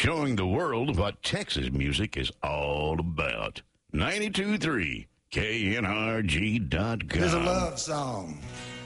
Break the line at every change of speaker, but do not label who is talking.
showing the world what Texas music is all about. 92.3 KNRG.com.
Here's a love song.